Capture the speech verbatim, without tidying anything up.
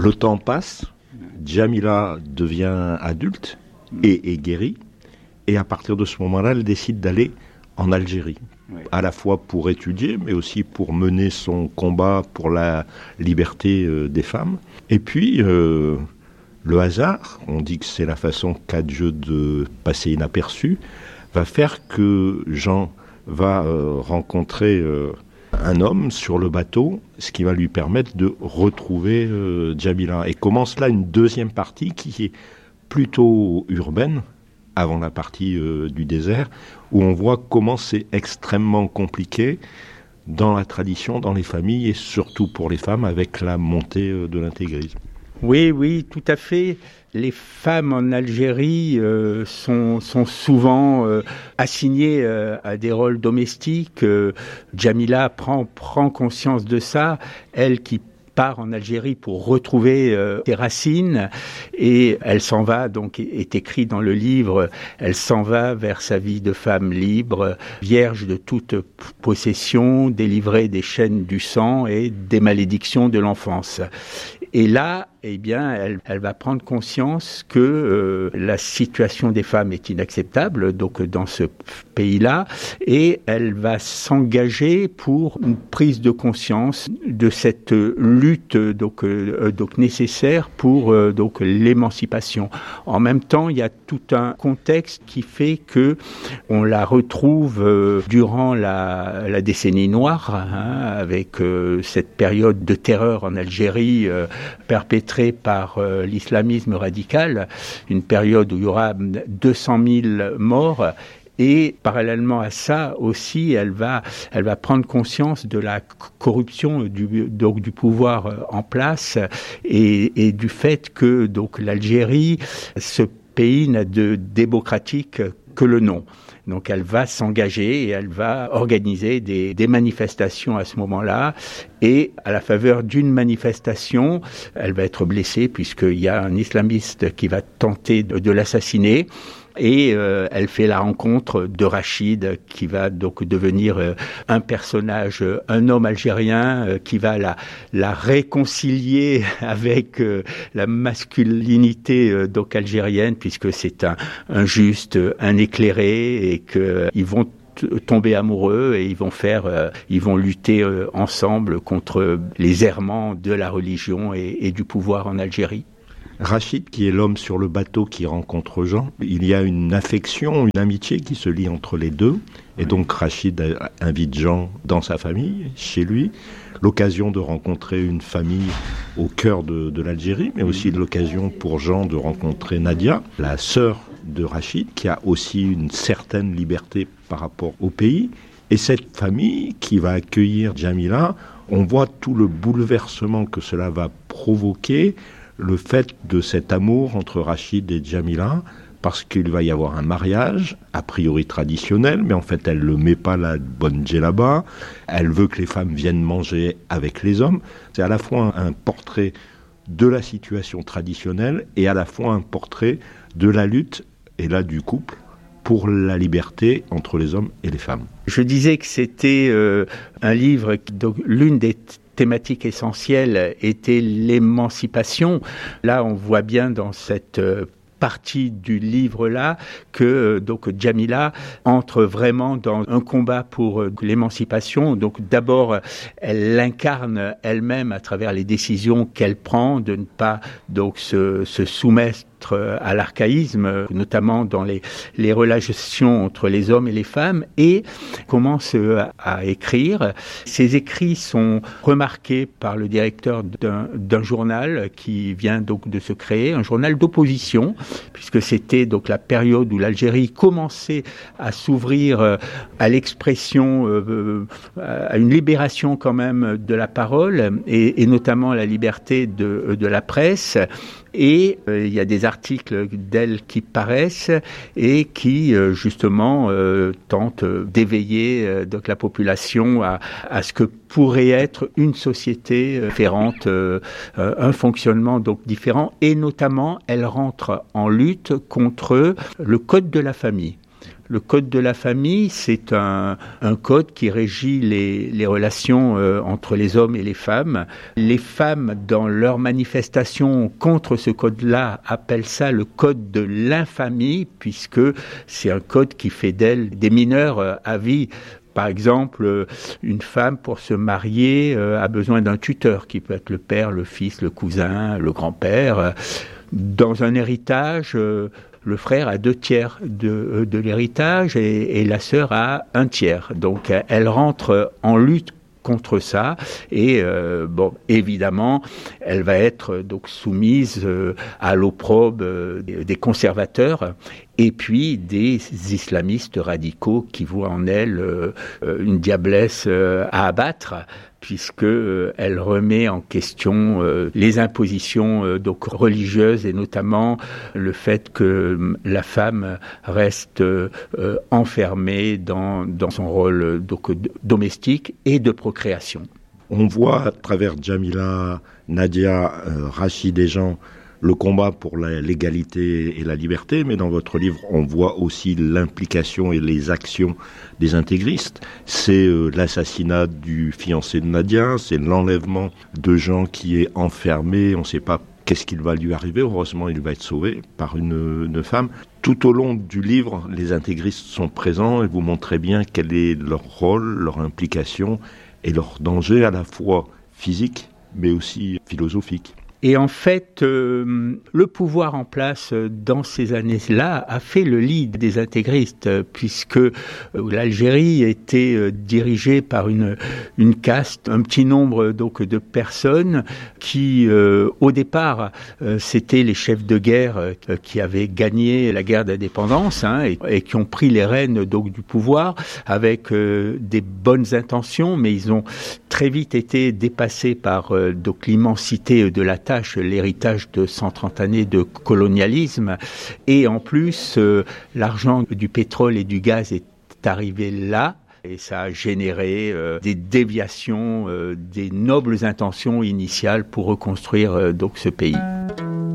Le temps passe, Djamila devient adulte et est guérie, et à partir de ce moment-là, elle décide d'aller en Algérie, oui. à la fois pour étudier, mais aussi pour mener son combat pour la liberté euh, des femmes. Et puis, euh, le hasard, on dit que c'est la façon qu'a Dieu de passer inaperçu, va faire que Jean va euh, rencontrer euh, un homme sur le bateau, ce qui va lui permettre de retrouver euh, Djamila. Et commence là une deuxième partie qui est plutôt urbaine, avant la partie euh, du désert, où on voit comment c'est extrêmement compliqué dans la tradition, dans les familles, et surtout pour les femmes, avec la montée euh, de l'intégrisme. Oui, oui, tout à fait. Les femmes en Algérie euh, sont, sont souvent euh, assignées euh, à des rôles domestiques. Euh, Djamila prend, prend conscience de ça, elle qui part en Algérie pour retrouver euh, ses racines, et elle s'en va, donc est écrit dans le livre, elle s'en va vers sa vie de femme libre, vierge de toute possession, délivrée des chaînes du sang et des malédictions de l'enfance. Et là, eh bien, elle, elle va prendre conscience que euh, la situation des femmes est inacceptable, donc dans ce pays-là, et elle va s'engager pour une prise de conscience de cette lutte donc, euh, donc nécessaire pour euh, donc l'émancipation. En même temps, il y a tout un contexte qui fait que on la retrouve euh, durant la, la décennie noire, hein, avec euh, cette période de terreur en Algérie euh, perpétrée par euh, l'islamisme radical, une période où il y aura deux cent mille morts. Et parallèlement à ça aussi, elle va, elle va prendre conscience de la corruption du, donc, du pouvoir en place, et, et du fait que donc l'Algérie, ce pays n'a de démocratique que le nom. Donc elle va s'engager et elle va organiser des, des manifestations à ce moment-là. Et à la faveur d'une manifestation, elle va être blessée puisqu'il y a un islamiste qui va tenter de, de l'assassiner. Et euh, elle fait la rencontre de Rachid, qui va donc devenir euh, un personnage, euh, un homme algérien euh, qui va la, la réconcilier avec euh, la masculinité euh, donc algérienne, puisque c'est un, un juste, un éclairé, et qu'ils euh, vont tomber amoureux et ils vont faire, euh, ils vont lutter euh, ensemble contre les errements de la religion et, et du pouvoir en Algérie. Rachid, qui est l'homme sur le bateau qui rencontre Jean, il y a une affection, une amitié qui se lie entre les deux. Et donc Rachid invite Jean dans sa famille, chez lui. L'occasion de rencontrer une famille au cœur de, de l'Algérie, mais aussi l'occasion pour Jean de rencontrer Nadia, la sœur de Rachid, qui a aussi une certaine liberté par rapport au pays. Et cette famille qui va accueillir Djamila, on voit tout le bouleversement que cela va provoquer, le fait de cet amour entre Rachid et Djamila, parce qu'il va y avoir un mariage, a priori traditionnel, mais en fait elle ne met pas la bonne djellaba, elle veut que les femmes viennent manger avec les hommes. C'est à la fois un portrait de la situation traditionnelle et à la fois un portrait de la lutte, et là du couple, pour la liberté entre les hommes et les femmes. Je disais que c'était euh, un livre, donc l'une des thématique essentielle était l'émancipation. Là, on voit bien dans cette euh, partie du livre-là que euh, donc Djamila entre vraiment dans un combat pour euh, l'émancipation. Donc d'abord, elle l'incarne elle-même à travers les décisions qu'elle prend de ne pas donc se, se soumettre à l'archaïsme, notamment dans les, les relations entre les hommes et les femmes, et commence à, à écrire. Ces écrits sont remarqués par le directeur d'un, d'un journal qui vient donc de se créer, un journal d'opposition, puisque c'était donc la période où l'Algérie commençait à s'ouvrir à l'expression, euh, à une libération quand même de la parole, et, et notamment la liberté de, de la presse. Et euh, il y a des articles d'elle qui paraissent et qui euh, justement euh, tentent d'éveiller euh, donc la population à, à ce que pourrait être une société euh, différente, euh, euh, un fonctionnement donc différent, et notamment elle rentre en lutte contre le code de la famille. Le code de la famille, c'est un, un code qui régit les, les relations euh, entre les hommes et les femmes. Les femmes, dans leur manifestation contre ce code-là, appellent ça le code de l'infamie, puisque c'est un code qui fait d'elles des mineurs euh, à vie. Par exemple, une femme, pour se marier, euh, a besoin d'un tuteur, qui peut être le père, le fils, le cousin, le grand-père. Dans un héritage, euh, le frère a deux tiers de, de l'héritage et, et la sœur a un tiers. Donc, elle rentre en lutte contre ça et euh, bon, évidemment, elle va être donc soumise euh, à l'opprobre euh, des conservateurs et puis des islamistes radicaux qui voient en elle euh, une diablesse euh, à abattre, puisque euh, elle remet en question euh, les impositions euh, donc religieuses et notamment le fait que euh, la femme reste euh, enfermée dans dans son rôle donc domestique et de procréation. On voit à travers Djamila, Nadia, euh, Rachid et Jean le combat pour la l'égalité et la liberté, mais dans votre livre, on voit aussi l'implication et les actions des intégristes. C'est euh, l'assassinat du fiancé de Nadia, c'est l'enlèvement de Jean qui est enfermé, on ne sait pas qu'est-ce qu'il va lui arriver, heureusement il va être sauvé par une, une femme. Tout au long du livre, les intégristes sont présents et vous montrez bien quel est leur rôle, leur implication et leur danger à la fois physique, mais aussi philosophique. Et en fait, euh, le pouvoir en place euh, dans ces années-là a fait le lit des intégristes, euh, puisque euh, l'Algérie était euh, dirigée par une une caste, un petit nombre donc de personnes qui, euh, au départ, euh, c'était les chefs de guerre euh, qui avaient gagné la guerre d'indépendance hein, et, et qui ont pris les rênes donc du pouvoir avec euh, des bonnes intentions, mais ils ont très vite été dépassés par euh, donc l'immensité de la tâche, l'héritage de cent trente années de colonialisme. Et en plus, euh, l'argent du pétrole et du gaz est arrivé là. Et ça a généré euh, des déviations, euh, des nobles intentions initiales pour reconstruire euh, donc ce pays.